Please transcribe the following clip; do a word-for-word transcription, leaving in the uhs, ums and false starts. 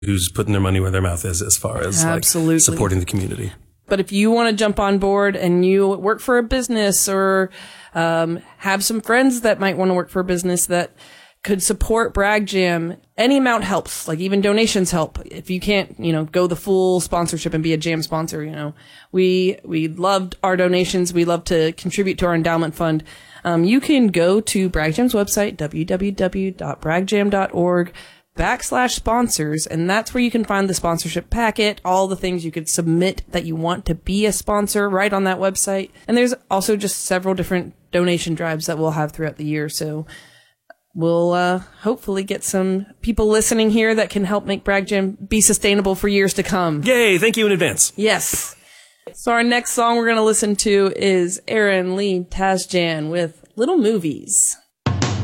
who's putting their money where their mouth is as far as Absolutely. like supporting the community. But if you want to jump on board and you work for a business or um, have some friends that might want to work for a business that could support Bragg Jam, any amount helps. Like even donations help. If you can't, you know, go the full sponsorship and be a jam sponsor, you know, we we loved our donations. We love to contribute to our endowment fund. Um, you can go to Bragg Jam's website, w w w dot bragg jam dot org. backslash sponsors, and that's where you can find the sponsorship packet, all the things you could submit that you want to be a sponsor right on that website. And there's also just several different donation drives that we'll have throughout the year. So we'll uh, hopefully get some people listening here that can help make Bragg Jam be sustainable for years to come. Yay! Thank you in advance. Yes. So our next song we're going to listen to is Aaron Lee Tasjan with Little Movies.